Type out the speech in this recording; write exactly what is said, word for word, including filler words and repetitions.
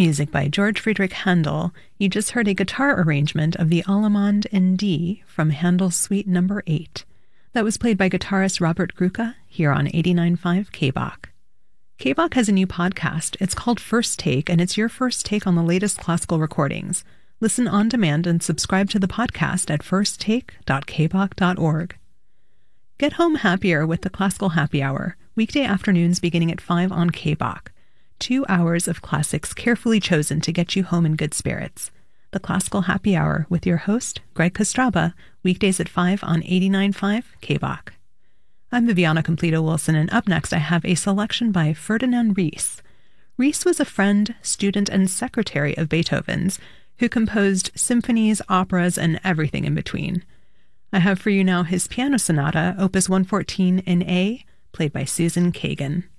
music by George Friedrich Handel, you just heard a guitar arrangement of the Allemande in D from Handel's Suite Number eight. That was played by guitarist Robert Gruca here on eighty-nine point five K B O C. K B O C has a new podcast. It's called First Take, and it's your first take on the latest classical recordings. Listen on demand and subscribe to the podcast at first take dot k b o c dot org. Get home happier with the Classical Happy Hour, weekday afternoons beginning at five on K B O C. Two hours of classics carefully chosen to get you home in good spirits. The Classical Happy Hour with your host, Greg Kostraba, weekdays at five on eighty-nine point five K B O C. I'm Viviana Completo Wilson, and up next I have a selection by Ferdinand Ries. Ries was a friend, student, and secretary of Beethoven's, who composed symphonies, operas, and everything in between. I have for you now his piano sonata, Opus one fourteen in A, played by Susan Kagan.